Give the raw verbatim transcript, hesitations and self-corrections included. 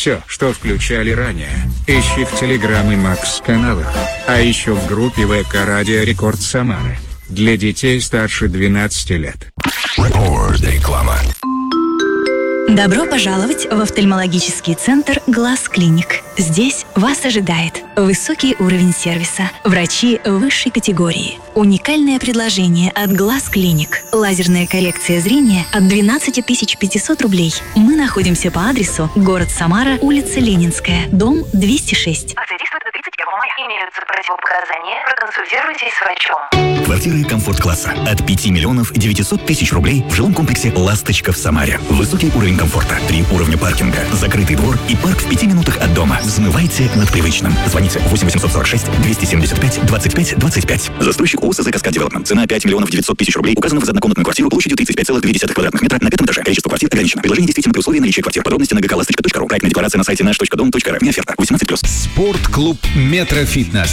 Все, что включали ранее, ищи в Телеграм и Макс каналах, а еще в группе ВК Радио Рекорд Самары. Для детей старше двенадцати лет. Реклама. Добро пожаловать в офтальмологический центр «Глаз Клиник». Здесь вас ожидает высокий уровень сервиса, врачи высшей категории, уникальное предложение от «Глаз Клиник», лазерная коррекция зрения от двенадцати тысяч пятисот рублей. Мы находимся по адресу город Самара, улица Ленинская, дом двести шесть. Акция действует до тридцать первого мая. Имеются противопоказания. Проконсультируйтесь с врачом. Квартиры комфорт-класса от пяти миллионов девятисот тысяч рублей в жилом комплексе «Ласточка» в Самаре. Высокий уровень комфорта, три уровня паркинга, закрытый двор и парк в пяти минутах от дома. Взмывайте над привычным. Звоните восемь восемьсот сорок шесть двести семьдесят пять двадцать пять двадцать пять. Застройщик ООС «Каскад Девелопмент». Цена пять миллионов девятьсот тысяч рублей. Указано в однокомнатную квартиру площадью тридцать пять целых две десятых квадратных метра на пятом этаже. Количество квартир ограничено. Предложение действительно при условии наличия квартир. Подробности на гэ ка ласточка точка ру. Проектная декларация на сайте наш точка дом точка р. Не оферта. восемнадцать плюс. Спортклуб «Метрофитнес».